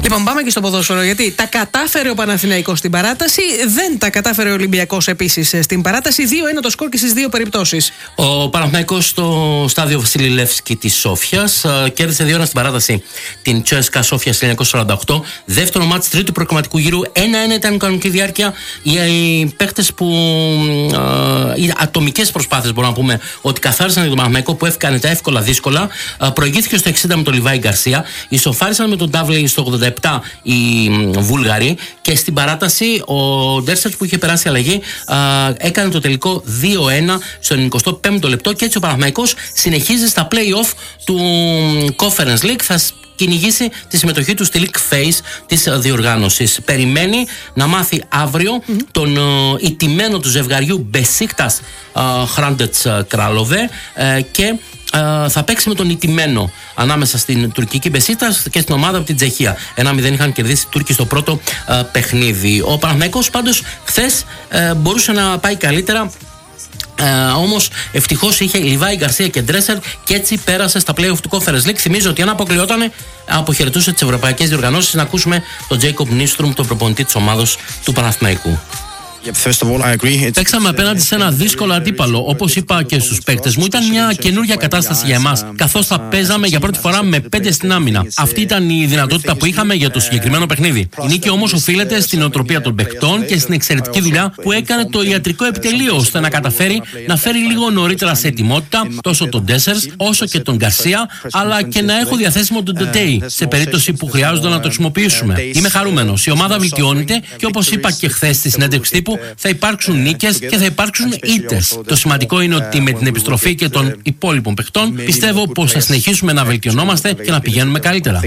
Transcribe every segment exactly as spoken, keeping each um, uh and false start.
Λοιπόν, πάμε και στο ποδόσφαιρο, γιατί τα κατάφερε ο Παναθηναϊκός στην παράταση, δεν τα κατάφερε ο Ολυμπιακός επίσης στην παράταση. δύο ένα το σκορ και στις δύο περιπτώσεις. Ο Παναθηναϊκός στο στάδιο Βασίλη Λεύσκη της Σόφιας κέρδισε δύο ένα στην παράταση την Τσέσκα Σόφια χίλια εννιακόσια σαράντα οκτώ. Δεύτερο μάτς τρίτου προκριματικού γύρου. ένα ένα ήταν η κανονική διάρκεια. Οι παίκτες που. Οι ατομικές προσπάθειες, μπορούμε να πούμε, ότι καθάρισαν τον Παναθηναϊκό, που έφυγαν τα εύκολα δύσκολα. Προηγήθηκε στο εξήντα με τον Λιβάη Γκαρσία. Ισοφάρισαν με τον Ντάβλεϊ στο ογδόντα επτά οι Βούλγαροι. Και στην παράταση ο Ντέρσετς, που είχε περάσει αλλαγή, έκανε το τελικό δύο ένα στο ενενηκοστό πέμπτο λεπτό. Και έτσι ο Παναθηναϊκός συνεχίζει στα play-off του Conference League. Θα κυνηγήσει τη συμμετοχή του στη League Phase της διοργάνωσης. Περιμένει να μάθει αύριο mm-hmm. τον uh, ηττημένο του ζευγαριού Μπεσίκτας Χράντετς Κράλοβε uh, και uh, θα παίξει με τον ηττημένο ανάμεσα στην τουρκική Μπεσίκτας και στην ομάδα από την Τσεχία. ένα μηδέν είχαν κερδίσει οι Τούρκοι στο πρώτο uh, παιχνίδι. Ο Παναθηναϊκός πάντως χθες uh, μπορούσε να πάει καλύτερα. Uh, όμως ευτυχώς είχε Λιβάη Γκαρσία και Ντρέσερ και έτσι πέρασε στα play-off του Conference League. Θυμίζω ότι αν αποκλειότανε, αποχαιρετούσε τις ευρωπαϊκές διοργανώσεις. Να ακούσουμε τον Τζέικοπ Νίστρουμ, τον προπονητή της ομάδος του Παναθηναϊκού. Παίξαμε απέναντι σε ένα δύσκολο αντίπαλο. Όπως είπα και στους παίκτες μου, ήταν μια καινούργια κατάσταση για εμάς, καθώς θα παίζαμε για πρώτη φορά με πέντε στην άμυνα. Αυτή ήταν η δυνατότητα που είχαμε για το συγκεκριμένο παιχνίδι. Η νίκη όμως οφείλεται στην οτροπία των παικτών και στην εξαιρετική δουλειά που έκανε το ιατρικό επιτελείο, ώστε να καταφέρει να φέρει λίγο νωρίτερα σε ετοιμότητα τόσο τον Ντέσσερς όσο και τον Γκαρσία, αλλά και να έχω διαθέσιμο τον Ντετέι σε περίπτωση που χρειάζονται να το χρησιμοποιήσουμε. Είμαι χαρούμενος. Η ομάδα βελτιώνεται και όπως είπα και χθες στη συνέντευξη τύπου, θα υπάρξουν νίκες και θα υπάρξουν ήττες. Το σημαντικό είναι ότι με την επιστροφή και των υπόλοιπων παιχτών πιστεύω πως θα συνεχίσουμε να βελτιωνόμαστε και να πηγαίνουμε καλύτερα.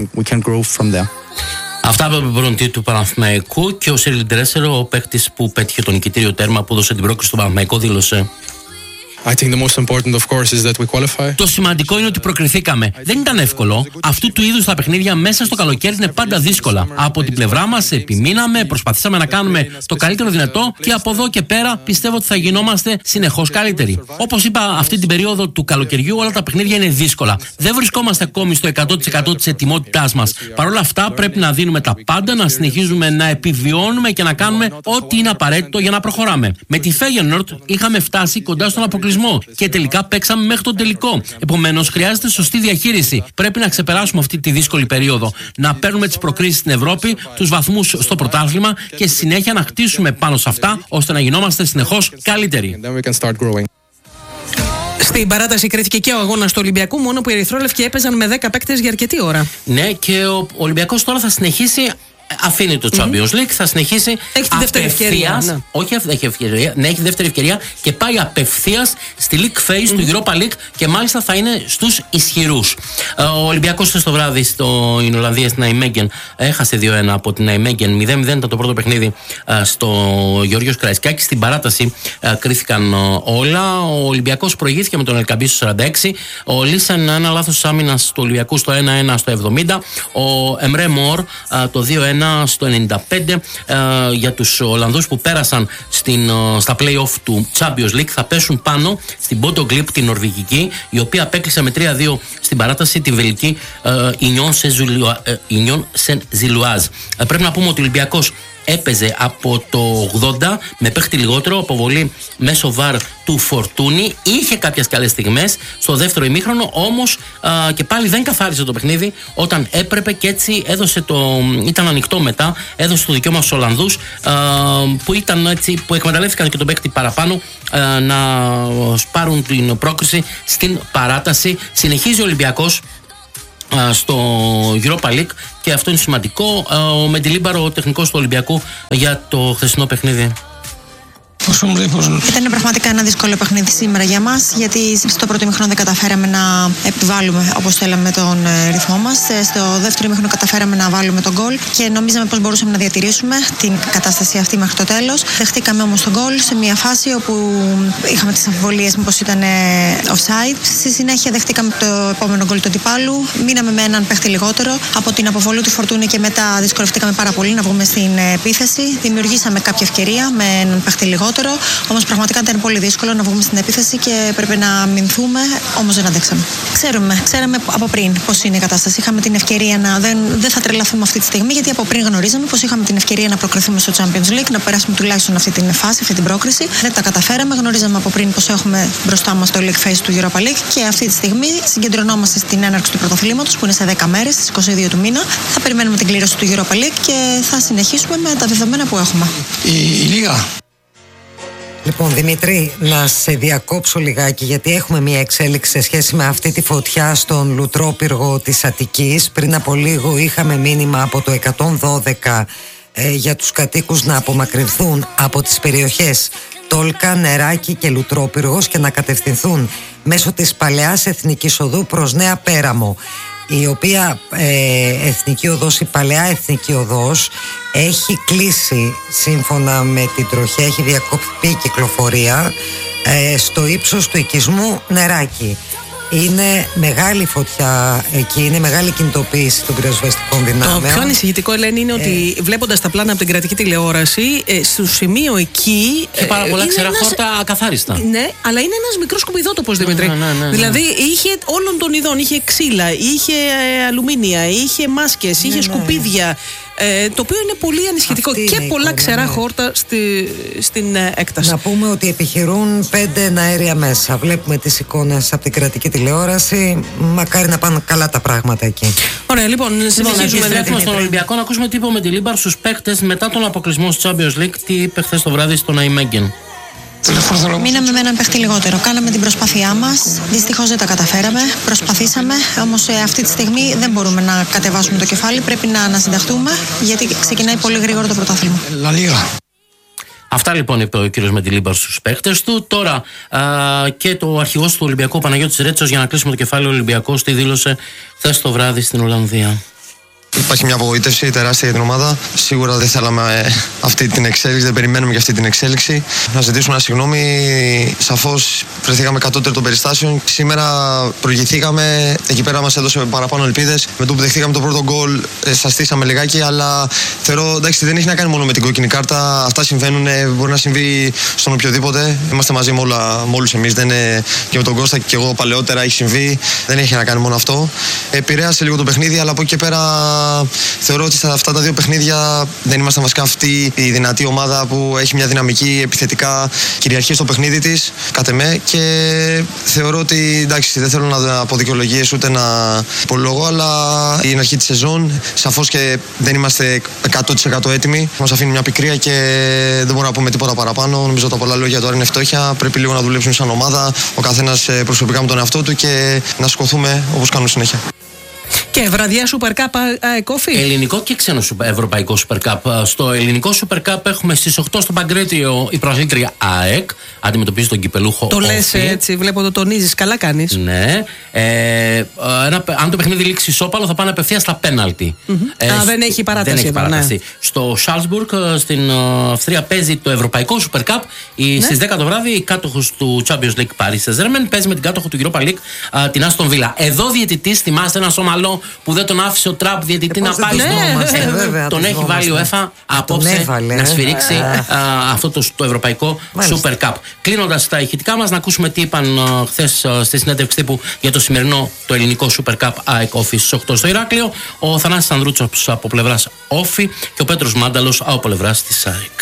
Αυτά από τον προπονητή του Παναθηναϊκού. Και ο Σίριλ Ντρέσερ, ο παίκτης που πέτυχε το νικητήριο τέρμα που έδωσε την πρόκριση στον Παναθηναϊκό, δήλωσε: I think the most important, of course, is that we qualify. Το σημαντικό είναι ότι προκριθήκαμε. Δεν ήταν εύκολο. Αυτού του είδους τα παιχνίδια μέσα στο καλοκαίρι είναι πάντα δύσκολα. Από την πλευρά μας επιμείναμε, προσπαθήσαμε να κάνουμε το καλύτερο δυνατό και από εδώ και πέρα πιστεύω ότι θα γινόμαστε συνεχώς καλύτεροι. Όπως είπα, αυτή την περίοδο του καλοκαιριού όλα τα παιχνίδια είναι δύσκολα. Δεν βρισκόμαστε ακόμη στο εκατό τοις εκατό της ετοιμότητάς μας. Παρ' όλα αυτά πρέπει να δίνουμε τα πάντα, να συνεχίζουμε να επιβιώνουμε και να κάνουμε ό,τι είναι απαραίτητο για να προχωράμε. Με τη Φέγενορντ είχαμε φτάσει κοντά στον αποκλεισμό και τελικά παίξαμε μέχρι τον τελικό. Επομένως, χρειάζεται σωστή διαχείριση. Πρέπει να ξεπεράσουμε αυτή τη δύσκολη περίοδο. Να παίρνουμε τις προκρίσεις στην Ευρώπη, τους βαθμούς στο πρωτάθλημα και στη συνέχεια να χτίσουμε πάνω σε αυτά ώστε να γινόμαστε συνεχώς καλύτεροι. Στην παράταση κρίθηκε και ο αγώνας του Ολυμπιακού, μόνο που οι ερυθρόλευκοι έπαιζαν με δέκα παίκτες για αρκετή ώρα. Ναι, και ο Ολυμπιακός τώρα θα συνεχίσει. Αφήνει το Champions League, θα συνεχίσει. Έχει τη δεύτερη ευκαιρία. Ναι. Όχι, έχει ευκαιρία. Ναι, έχει δεύτερη ευκαιρία και πάει απευθείας στη League Phase mm-hmm. του Europa League και μάλιστα θα είναι στους ισχυρούς. Ο Ολυμπιακός χθες το βράδυ στην Ολλανδία, στην Ναϊμέγγεν, έχασε δύο ένα από την Ναϊμέγγεν. μηδέν μηδέν ήταν το πρώτο παιχνίδι στο Γεώργιος Καραϊσκάκης. Στην παράταση κρίθηκαν όλα. Ο Ολυμπιακός προηγήθηκε με τον Ελκαμπή στο σαράντα έξι. Ο Λίσαν ένα λάθος άμυνας του Ολυμπιακού στο ένα ένα στο εβδομήντα. Ο Εμρέ Μορ το δύο ένα στο ενενήντα πέντε. ε, για τους Ολλανδούς που πέρασαν στην, στα play-off του Champions League θα πέσουν πάνω στην Bodo Glimt, την Νορβηγική, η οποία απέκλεισε με τρία δύο στην παράταση τη βελική Union Saint-Gilloise. ε, πρέπει να πούμε ότι ο Ολυμπιακός έπαιζε από το ογδόντα με παίχτη λιγότερο, αποβολή μέσω βαρ του Φορτούνη. Είχε κάποιες καλές στιγμές στο δεύτερο ημίχρονο, όμως α, και πάλι δεν καθάρισε το παιχνίδι όταν έπρεπε και έτσι έδωσε το, ήταν ανοιχτό μετά, έδωσε το δικαίωμα στους Ολλανδούς α, που, ήταν έτσι, που εκμεταλλεύτηκαν και τον παίχτη παραπάνω α, να πάρουν την πρόκριση στην παράταση. Συνεχίζει ο Ολυμπιακός στο Europa League και αυτό είναι σημαντικό. Ο Μεντιλίμπαρο, ο τεχνικός του Ολυμπιακού, για το χθεσινό παιχνίδι. Ήταν πραγματικά ένα δύσκολο παιχνίδι σήμερα για μας, γιατί στο πρώτο ημίχρονο δεν καταφέραμε να επιβάλλουμε όπως θέλαμε τον ρυθμό μας. Στο δεύτερο ημίχρονο καταφέραμε να βάλουμε τον γκολ και νομίζαμε πως μπορούσαμε να διατηρήσουμε την κατάσταση αυτή μέχρι το τέλος. Δεχτήκαμε όμως τον γκολ σε μια φάση όπου είχαμε τις αμφιβολίες μήπως ήταν offside. Στη συνέχεια δεχτήκαμε το επόμενο γκολ του αντιπάλου. Μείναμε με έναν παίχτη λιγότερο. Από την αποβολή του Φορτούνη και μετά δυσκολευτήκαμε πάρα πολύ να βγούμε στην επίθεση. Δημιουργήσαμε κάποια ευκαιρία με έναν παίχτη λιγότερο. λιγότερο. Όμως πραγματικά ήταν πολύ δύσκολο να βγούμε στην επίθεση και πρέπει να αμυνθούμε, όμως δεν αντέξαμε. Ξέρουμε, ξέραμε από πριν πώς είναι η κατάσταση. Είχαμε την ευκαιρία να. Δεν, δεν θα τρελαθούμε αυτή τη στιγμή, γιατί από πριν γνωρίζαμε πως είχαμε την ευκαιρία να προκριθούμε στο Champions League, να περάσουμε τουλάχιστον αυτή την φάση, αυτή την πρόκριση. Δεν τα καταφέραμε. Γνωρίζαμε από πριν πως έχουμε μπροστά μας το League Phase του Europa League και αυτή τη στιγμή συγκεντρωνόμαστε στην έναρξη του πρωταθλήματος που είναι σε δέκα μέρες, στις είκοσι δύο του μήνα. Θα περιμένουμε την κλήρωση του Europa League και θα συνεχίσουμε με τα δεδομένα που έχουμε. Η, η Λίγα. Λοιπόν, Δημήτρη, να σε διακόψω λιγάκι, γιατί έχουμε μια εξέλιξη σε σχέση με αυτή τη φωτιά στον Λουτρόπυργο της Αττικής. Πριν από λίγο είχαμε μήνυμα από το εκατόν δώδεκα ε, για τους κατοίκους να απομακρυνθούν από τις περιοχές Τόλκα, Νεράκι και Λουτρόπυργος και να κατευθυνθούν μέσω της Παλαιάς Εθνικής Οδού προς Νέα Πέραμο, η οποία ε, εθνική οδός, η Παλαιά Εθνική Οδός, έχει κλείσει σύμφωνα με την τροχιά, έχει διακοπεί η κυκλοφορία ε, στο ύψος του οικισμού Νεράκι. Είναι μεγάλη φωτιά εκεί, είναι μεγάλη κινητοποίηση των πυροσβεστικών δυνάμεων. Το πιο ανησυχητικό, Ελένη, είναι ότι ε... βλέποντας τα πλάνα από την κρατική τηλεόραση, ε, στο σημείο εκεί. Και πάρα πολλά ξερά ένας... χόρτα ακαθάριστα. Ναι, αλλά είναι ένας μικρός σκουπιδότοπος, Δημήτρη. Ναι, ναι, ναι, ναι. Δηλαδή είχε όλων των ειδών, είχε ξύλα, είχε ε, αλουμίνια, είχε μάσκες, είχε ναι, σκουπίδια. Ναι. Ε, το οποίο είναι πολύ ανησυχητικό. Αυτή και πολλά εικόνα, ξερά ναι. χόρτα στη, στην ε, έκταση. Να πούμε ότι επιχειρούν πέντε αέρια μέσα. Βλέπουμε τις εικόνες από την κρατική τηλεόραση. Μακάρι να πάνε καλά τα πράγματα εκεί. Ωραία, λοιπόν, συνεχίζουμε. Επιστρέφουμε στον Ολυμπιακό να ακούσουμε τι είπε ο Μεντιλίμπαρ στους παίκτες μετά τον αποκλεισμό στο Champions League. Τι είπε χθες το βράδυ στον Αϊμέγγεν. Μείναμε με έναν παίχτη λιγότερο. Κάναμε την προσπάθειά μας. Δυστυχώς δεν τα καταφέραμε. Προσπαθήσαμε. Όμως ε, αυτή τη στιγμή δεν μπορούμε να κατεβάσουμε το κεφάλι. Πρέπει να ανασυνταχτούμε, γιατί ξεκινάει πολύ γρήγορα το πρωτάθλημα. Αυτά λοιπόν είπε ο κύριος Μεντιλίμπαρ στους παίχτες του. Τώρα α, και το αρχηγός του Ολυμπιακού, Παναγιώτης Ρέτσος, για να κλείσουμε το κεφάλαιο Ολυμπιακός, τι δήλωσε χθες το βράδυ στην Ολλανδία. Υπάρχει μια απογοήτευση τεράστια για την ομάδα. Σίγουρα δεν θέλαμε αυτή την εξέλιξη, δεν περιμένουμε για αυτή την εξέλιξη. Να ζητήσουμε ένα συγγνώμη. Σαφώς βρεθήκαμε κατώτερο των περιστάσεων. Σήμερα προηγηθήκαμε. Εκεί πέρα μας έδωσε παραπάνω ελπίδες. Με το που δεχτήκαμε το πρώτο γκολ, σαστήσαμε λιγάκι. Αλλά θεωρώ εντάξει, δεν έχει να κάνει μόνο με την κόκκινη κάρτα. Αυτά συμβαίνουν. Μπορεί να συμβεί στον οποιοδήποτε. Είμαστε μαζί με, όλα, με όλους εμείς. Δεν είναι, και με τον Κώστα και εγώ παλαιότερα έχει συμβεί. Δεν έχει να κάνει μόνο αυτό. Επηρέασε λίγο το παιχνίδι, αλλά από εκεί και πέρα. Θεωρώ ότι στα αυτά τα δύο παιχνίδια δεν ήμασταν βασικά αυτή η δυνατή ομάδα που έχει μια δυναμική επιθετικά κυριαρχία στο παιχνίδι της, κατ' εμέ, και θεωρώ ότι εντάξει, δεν θέλω να πω δικαιολογίες ούτε να πω λόγο, αλλά είναι αρχή της σεζόν. Σαφώς και δεν είμαστε εκατό τοις εκατό έτοιμοι. Μας αφήνει μια πικρία και δεν μπορούμε να πούμε τίποτα παραπάνω. Νομίζω τα πολλά λόγια τώρα είναι φτώχεια. Πρέπει λίγο να δουλέψουμε σαν ομάδα, ο καθένας προσωπικά με τον εαυτό του, και να σηκωθούμε όπως κάνουμε συνέχεια. Και βραδιά Super Cup Κόφι. Ελληνικό και ξένο ευρωπαϊκό Super Cup. Στο ελληνικό Super Cup έχουμε στις οκτώ στο Παγκρέτιο η πρωταθλήτρια ΑΕΚ. Αντιμετωπίζει τον κυπελούχο. Το λες έτσι, βλέπω το τονίζεις. Καλά κάνεις. Ναι. Ε, ένα, αν το παιχνίδι λήξει ισόπαλο, θα πάνε απευθείας στα πέναλτι. Mm-hmm. Ε, Α, δεν έχει παράταση. Δεν έχει εδώ, παράταση. Ναι. Στο Σάλσμπουργκ, στην Αυστρία, παίζει το ευρωπαϊκό Super Cup. Ναι. Στις δέκα το βράδυ, η κάτοχος του Champions League Paris Saint-Germain παίζει με την κάτοχο του Europa League, α, την Aston Villa. Εδώ διαιτητής, θυμάστε, ένα Σομαλό που δεν τον άφησε ο Τραμπ διαιτητή ε, να πάει στο. Ναι, βέβαια, τον έχει βάλει ο ΕΦΑ απόψε να σφυρίξει α, αυτό το, το ευρωπαϊκό Μάλιστα. Super Cup. Κλείνοντας τα ηχητικά μας, να ακούσουμε τι είπαν χθες στη συνέντευξη τύπου για το σημερινό το ελληνικό Super Cup ΑΕΚ Όφι στις οκτώ στο Ηράκλειο. Ο Θανάσης Ανδρούτσος από πλευράς Όφι και ο Πέτρος Μάνταλος από πλευράς της ΑΕΚ.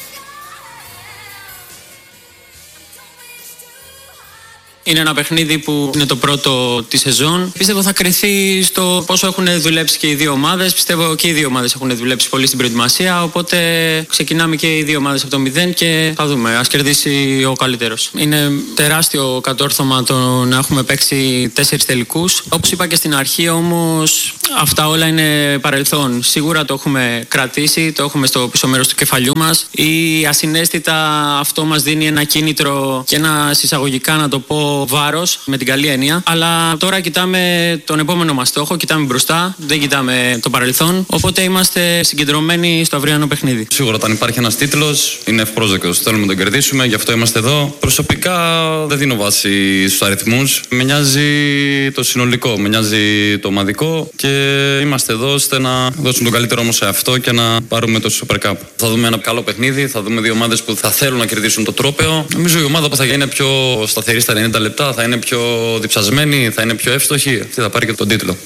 Είναι ένα παιχνίδι που είναι το πρώτο τη σεζόν. Πιστεύω θα κριθεί στο πόσο έχουν δουλέψει και οι δύο ομάδες. Πιστεύω και οι δύο ομάδες έχουν δουλέψει πολύ στην προετοιμασία. Οπότε ξεκινάμε και οι δύο ομάδες από το μηδέν και θα δούμε. Ας κερδίσει ο καλύτερος. Είναι τεράστιο κατόρθωμα το να έχουμε παίξει τέσσερις τελικούς. Όπως είπα και στην αρχή, όμως, αυτά όλα είναι παρελθόν. Σίγουρα το έχουμε κρατήσει, το έχουμε στο πίσω μέρος του κεφαλιού μας. Ή ασυναίσθητα αυτό μας δίνει ένα κίνητρο και ένα, εισαγωγικά να το πω, βάρος, με την καλή έννοια. Αλλά τώρα κοιτάμε τον επόμενο μας στόχο, κοιτάμε μπροστά, δεν κοιτάμε το παρελθόν. Οπότε είμαστε συγκεντρωμένοι στο αυριανό παιχνίδι. Σίγουρα, όταν υπάρχει ένας τίτλος, είναι ευπρόσδεκτος. Θέλουμε να τον κερδίσουμε, γι' αυτό είμαστε εδώ. Προσωπικά δεν δίνω βάση στους αριθμούς. Με νοιάζει το συνολικό, με νοιάζει το ομαδικό και είμαστε εδώ ώστε να δώσουμε τον καλύτερο όμως σε αυτό και να πάρουμε το Super Cup. Θα δούμε ένα καλό παιχνίδι, θα δούμε δύο ομάδες που θα θέλουν να κερδίσουν το τρόπαιο. Νομίζω η ομάδα που θα είναι πιο σταθερή στα ενενήντα λεπτά, θα είναι πιο διψασμένη, θα είναι πιο εύστοχη. Αυτή θα πάρει και τον τίτλο.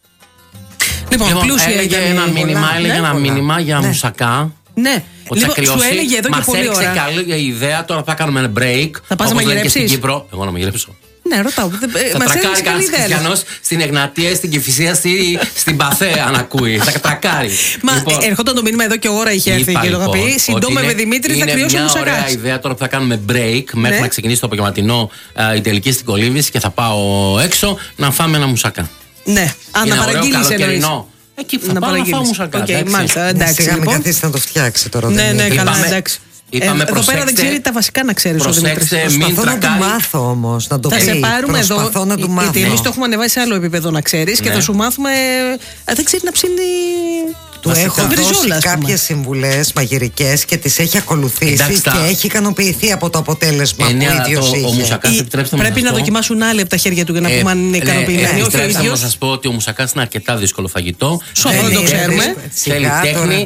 Λοιπόν, λοιπόν πλούσια έλεγε για ένα μήνυμα, έλεγε ναι, ένα πολλά. μήνυμα για ναι. Μουσακά. Ναι, λοιπόν, σου έλεγε εδώ και πολύ ώρα. Μας έριξε καλή ιδέα, τώρα θα κάνουμε ένα break. Θα πας να μαγειρέψεις? Κύπρο. Εγώ να μαγειρέψω. Ναι, ρωτάω. Θα τρακάρει κανένας χριστιανός στην Εγνατία, στην Κηφισία, στη, στην Παθέ, αν ακούει. Θα τρακάρει. Μα λοιπόν, ερχόταν το μήνυμα εδώ και ώρα είχε έρθει και το είχα πει. Συντόμευε Δημήτρη, θα κρυώσει ο Μουσακάς. Είναι μια ωραία ιδέα τώρα που θα κάνουμε break μέχρι ναι. να ξεκινήσει το απογευματινό η τελική στην Κολύμβηση και θα πάω έξω να φάμε ένα μουσακά. Ναι, αν να παραγγείλεις εννοείς. Εκεί θα πάω να φάω μουσακά. Μάλιστα, εντάξει. Σιγά μην καθίσει να το φτιάξει τώρα. Ναι, ναι, καλά, εντάξει. Είπαμε, ε, εδώ πέρα δεν ξέρει τα βασικά να ξέρει ο Δημήτρης. Προσπαθώ να του μάθω όμως, να το θα πει. Σε πάρουμε Προσπαθώ εδώ, να του μάθω. γιατί εμείς το έχουμε ανεβάσει σε άλλο επίπεδο να ξέρεις, ναι. Και θα σου μάθουμε. Ε, δεν ξέρει να ψήνει. Του έχω δώσει κάποιες συμβουλές μαγειρικές και τις έχει ακολουθήσει. Εντάξει, και έχει ικανοποιηθεί από το αποτέλεσμα ε, που ο ίδιος είχε. Ο Μουσακάς, πρέπει να, να δοκιμάσουν άλλοι από τα χέρια του για να ε, πούμε αν είναι ικανοποιημένοι. Επιτρέψτε να σας πω ότι ο Μουσακάς είναι αρκετά δύσκολο φαγητό. Σωστό, δεν το ξέρουμε. Θέλει τέχνη.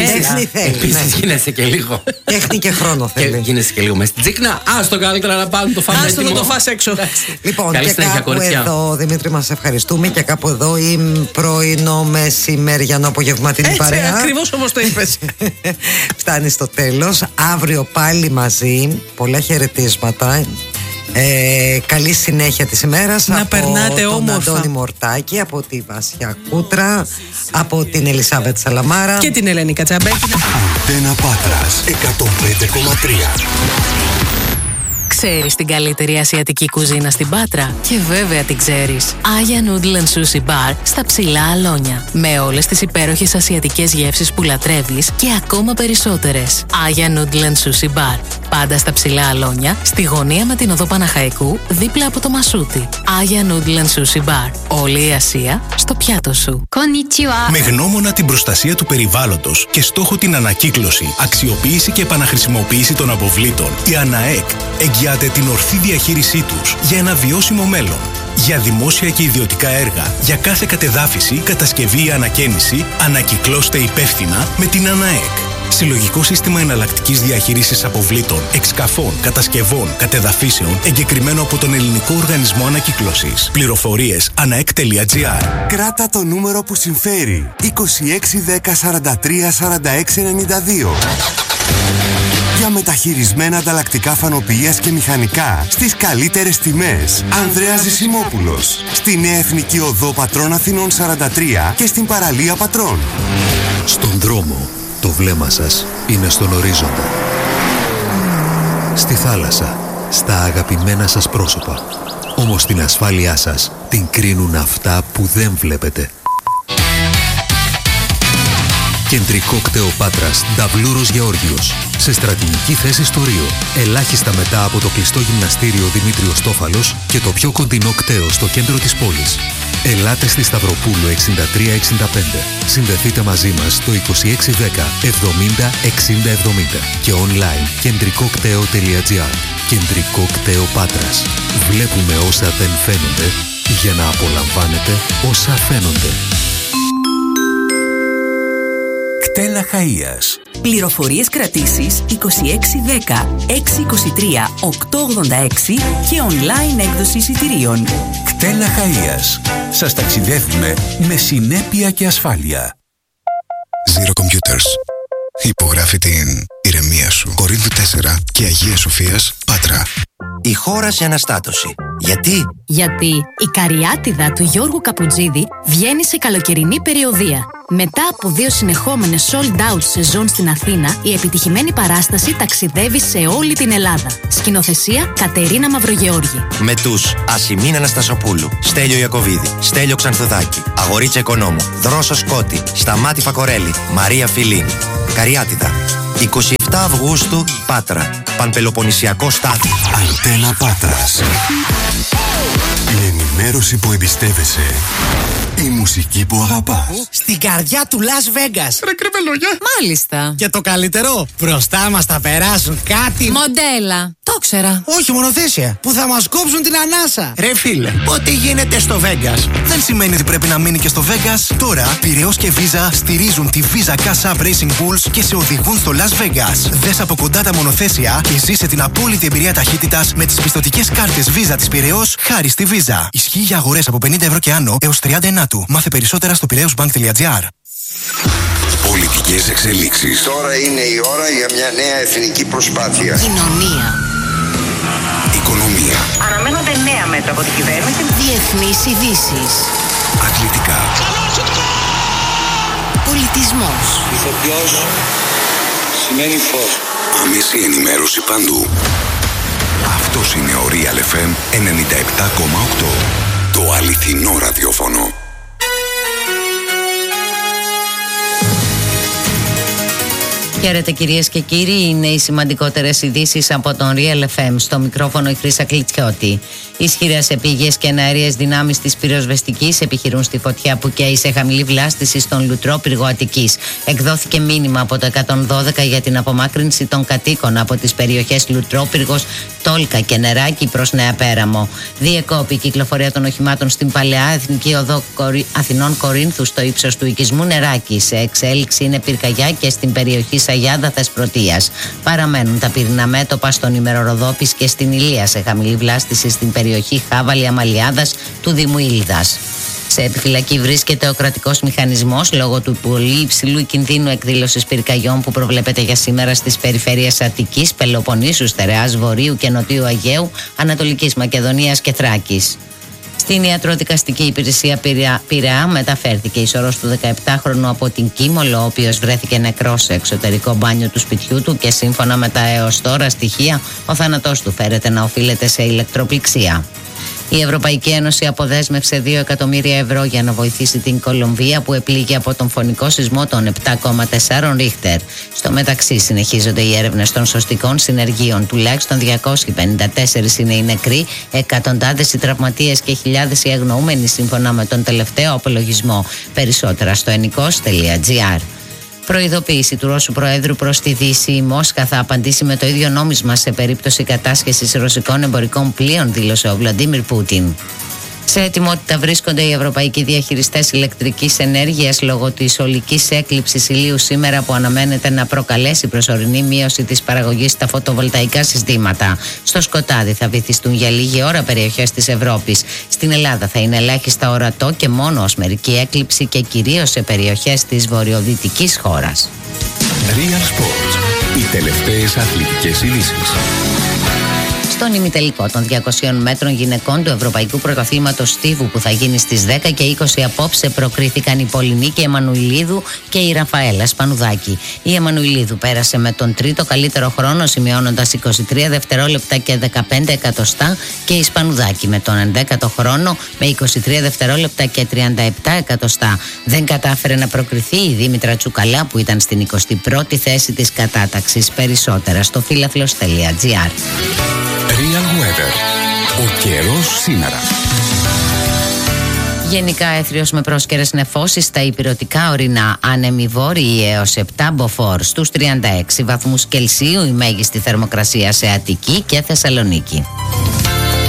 Επίσης γίνεσαι και λίγο. Τέχνη και χρόνο θέλει. Γίνεσαι και λίγο μες στην τσίκνα. Ας το καλύτερα να πάμε το φάμε έτοιμο. Ας το φας έξω. Λοιπόν, και κάπου εδώ, Δημήτρη, μας ευχαριστούμε και κάπου εδώ η πρωινό μεσημεριανό απογευματινό. Έτσι, ακριβώς όπως το είπες. Φτάνει στο τέλος. Αύριο πάλι μαζί. Πολλά χαιρετίσματα. Ε, καλή συνέχεια της ημέρας. Να από περνάτε τον όμορφα. Αντώνη Μορτάκη, από τη Βάσια Κούτρα, από την Ελισάβετ Σαλαμάρα και την Ελένη Κατσαμπέκη. Αντένα Πάτρας εκατόν πέντε κόμμα τρία. Ξέρεις την καλύτερη ασιατική κουζίνα στην Πάτρα? Και βέβαια την ξέρεις. Aya Noodle and Sushi Bar στα Ψηλά Αλόνια. Με όλες τις υπέροχες ασιατικές γεύσεις που λατρεύεις και ακόμα περισσότερες. Aya Noodle and Sushi Bar. Πάντα στα Ψηλά Αλόνια, στη γωνία με την οδό Παναχαϊκού, δίπλα από το Μασούτι. Aya Noodle and Sushi Bar. Όλη η Ασία στο πιάτο σου. Με γνώμονα την προστασία του περιβάλλοντος και στόχο την ανακύκλωση, αξιοποίηση και επαναχρησιμοποίηση των αποβλήτων, η ΑΝΑΕΚ εγγυάται την ορθή διαχείρισή τους για ένα βιώσιμο μέλλον. Για δημόσια και ιδιωτικά έργα, για κάθε κατεδάφιση, κατασκευή ή ανακαίνιση, ανακυκλώστε υπεύθυνα με την ΑΝΑΕΚ. Συλλογικό σύστημα εναλλακτικής διαχείρισης αποβλήτων, εξκαφών, κατασκευών, κατεδαφίσεων, εγκεκριμένο από τον Ελληνικό Οργανισμό Ανακύκλωσης. Πληροφορίες anaek τελεία gr. Κράτα το νούμερο που συμφέρει. είκοσι έξι δέκα σαράντα τρία σαράντα έξι ενενήντα δύο. Για μεταχειρισμένα ανταλλακτικά φανοποιίας και μηχανικά στις καλύτερες τιμές. Ανδρέας Ζησιμόπουλος. Στη Νέα Εθνική Οδό Πατρών Αθηνών σαράντα τρία και στην παραλία Πατρών. Στον δρόμο, το βλέμμα σας είναι στον ορίζοντα. Στη θάλασσα, στα αγαπημένα σας πρόσωπα. Όμως την ασφάλειά σας την κρίνουν αυτά που δεν βλέπετε. Κεντρικό κτέο Πάτρας, Νταβλούρος Γεώργιος. Σε στρατηγική θέση στο Ρίο. Ελάχιστα μετά από το κλειστό γυμναστήριο Δημήτριος Τόφαλος και το πιο κοντινό κτέο στο κέντρο της πόλης. Ελάτε στη Σταυροπούλου εξήντα τρία εξήντα πέντε. Συνδεθείτε μαζί μας στο είκοσι έξι δέκα εβδομήντα εξήντα εβδομήντα και online κεντρικό κτέο τελεία gr. Κεντρικό κτέο Πάτρας. Βλέπουμε όσα δεν φαίνονται για να απολαμβάνετε όσα φαίνονται. Κτέλα Χαΐας. Πληροφορίες κρατήσεις είκοσι έξι δέκα έξι είκοσι τρία οκτώ ογδόντα έξι και online έκδοση εισιτηρίων. Κτέλα Χαΐας. Σας ταξιδεύουμε με συνέπεια και ασφάλεια. Zero Computers. Υπογράφει την ηρεμία σου. Κορίνθου τέσσερα και Αγίας Σοφίας, Πάτρα. Η χώρα σε αναστάτωση. Γιατί? Γιατί η Καριάτιδα του Γιώργου Καπουτζίδη βγαίνει σε καλοκαιρινή περιοδεία. Μετά από δύο συνεχόμενες sold out σεζόν στην Αθήνα, η επιτυχημένη παράσταση ταξιδεύει σε όλη την Ελλάδα. Σκηνοθεσία Κατερίνα Μαυρογεώργη. Με τους Ασημίνα Αναστασοπούλου, Στέλιο Ιακωβίδη, Στέλιο Ξανθουδάκη, Αγορίτσα Οικονόμου, Δρόσο Σκότη, Σταμάτη Φακορέλη, Μαρία Φιλίνη. Καριάτιδα. εικοστή εβδόμη Αυγούστου, Πάτρα. Πανπελοποννησιακό στάθμο. Αντένα Πάτρας. Η ενημέρωση που εμπιστεύεσαι. Η μουσική που αγαπάς. Στην καρδιά του Las Vegas. Ρε κρυβελόγια. Μάλιστα. Και το καλύτερο, μπροστά μας θα περάσουν κάτι. Μοντέλα. Το ξέρα. Όχι μονοθέσια. Που θα μας κόψουν την ανάσα. Ρε φίλε, ό,τι γίνεται στο Vegas δεν σημαίνει ότι πρέπει να μείνει και στο Vegas. Τώρα, Πειραιώς και Visa στηρίζουν τη Visa Cash App Racing Bulls και σε οδηγούν στο Las Vegas. Δες από κοντά τα μονοθέσια και ζήσε την απόλυτη εμπειρία ταχύτητας με τις πιστωτικές κάρτες Visa της Πειραιώς χάρη στη Visa. Ισχύει για αγορές από πενήντα ευρώ και άνω έως τριάντα εννιά του. Μάθε περισσότερα στο πειραιώσμπανκ.gr. Πολιτικές εξελίξεις. Τώρα είναι η ώρα για μια νέα εθνική προσπάθεια. Κοινωνία. Οικονομία. Αναμένονται νέα μέτρα από την κυβέρνηση. Διεθνείς ειδήσεις. Αθλητικά. Πολιτισμός. Ηθοποιός σημαίνει φως. Άμεση ενημέρωση παντού. Αυτός είναι ο Real εφ εμ ενενήντα επτά κόμμα οκτώ. Το αληθινό ραδιόφωνο. Χαίρετε κυρίες και κύριοι, είναι οι σημαντικότερες ειδήσεις από τον Real εφ εμ. Στο μικρόφωνο η Χρύσα Κλιτσιώτη. Ισχυρές επίγειες και εναέριες δυνάμεις της πυροσβεστικής επιχειρούν στη φωτιά που καίει σε χαμηλή βλάστηση στον Λουτρόπυργο Αττικής. Εκδόθηκε μήνυμα από το εκατόν δώδεκα για την απομάκρυνση των κατοίκων από τις περιοχές Λουτρόπυργος, Τόλκα και Νεράκη προς Νέα Πέραμο. Διεκόπη η κυκλοφορία των οχημάτων στην Παλαιά Εθνική Οδό Αθηνών Κορίνθου στο ύψος του οικισμού Νεράκη. Σε εξέλιξη είναι πυρκαγιά και στην περιοχή Σαγιάντα Θεσπρωτείας. Παραμένουν τα πυρηνά μέτωπα στον ημεροροδόπης και στην Ηλία σε χαμηλή βλάστηση στην περιοχή Χάβαλη Αμαλιάδας του Δήμου Ήλδας. Σε επιφυλακή βρίσκεται ο κρατικός μηχανισμός λόγω του πολύ υψηλού κινδύνου εκδήλωσης πυρκαγιών που προβλέπεται για σήμερα στις περιφέρειες Αττικής, Πελοποννήσου, Στερεάς, Βορείου και Νοτιού Αιγαίου, Ανατολικής Μακεδονίας και Θράκης. Στην ιατροδικαστική υπηρεσία Πειραιά μεταφέρθηκε η σωρός του δεκαεπτάχρονου από την Κίμολο, ο οποίος βρέθηκε νεκρός σε εξωτερικό μπάνιο του σπιτιού του και σύμφωνα με τα έως τώρα στοιχεία, ο θάνατός του φέρεται να οφείλεται σε ηλεκτροπληξία. Η Ευρωπαϊκή Ένωση αποδέσμευσε δύο εκατομμύρια ευρώ για να βοηθήσει την Κολομβία που επλήγει από τον φωνικό σεισμό των επτά κόμμα τέσσερα Ρίχτερ. Στο μεταξύ συνεχίζονται οι έρευνες των σωστικών συνεργείων. Τουλάχιστον διακόσιοι πενήντα τέσσερις είναι οι νεκροί, εκατοντάδες οι τραυματίες και χιλιάδες οι αγνοούμενοι σύμφωνα με τον τελευταίο απολογισμό. Περισσότερα στο ενικός τελεία τζι άρ. Προειδοποίηση του Ρώσου Προέδρου προς τη Δύση. Η Μόσχα θα απαντήσει με το ίδιο νόμισμα σε περίπτωση κατάσχεσης ρωσικών εμπορικών πλοίων, δήλωσε ο Βλαντίμιρ Πούτιν. Σε ετοιμότητα βρίσκονται οι ευρωπαϊκοί διαχειριστές ηλεκτρικής ενέργειας λόγω της ολικής έκλειψης ηλίου σήμερα που αναμένεται να προκαλέσει προσωρινή μείωση της παραγωγής στα φωτοβολταϊκά συστήματα. Στο σκοτάδι θα βυθιστούν για λίγη ώρα περιοχές της Ευρώπης. Στην Ελλάδα θα είναι ελάχιστα ορατό και μόνο ως μερική έκλειψη και κυρίως σε περιοχές της βορειοδυτικής χώρας. Real Sports. Οι τελευταίες αθλητικές ειδήσεις. Στον ημιτελικό των διακοσίων μέτρων γυναικών του Ευρωπαϊκού Πρωταθλήματος Στίβου που θα γίνει στις δέκα και είκοσι απόψε προκρίθηκαν η Πολυνίκη Εμμανουηλίδου και η Ραφαέλα Σπανουδάκη. Η Εμμανουηλίδου πέρασε με τον τρίτο καλύτερο χρόνο σημειώνοντας είκοσι τρία δευτερόλεπτα και δεκαπέντε εκατοστά και η Σπανουδάκη με τον ενδέκατο χρόνο με είκοσι τρία δευτερόλεπτα και τριάντα επτά εκατοστά. Δεν κατάφερε να προκριθεί η Δήμητρα Τσουκαλά που ήταν στην εικοστή πρώτη θέση της κατάταξης. Περισσότερα στο φίλαθλος τελεία τζι άρ. Real Weather. Ο καιρός σήμερα. Γενικά έθριος με πρόσκαιρες νεφώσεις στα ηπειρωτικά ορεινά, άνεμοι βόρειοι έως επτά μποφόρ, στους τριάντα έξι βαθμούς Κελσίου η μέγιστη θερμοκρασία σε Αττική και Θεσσαλονίκη.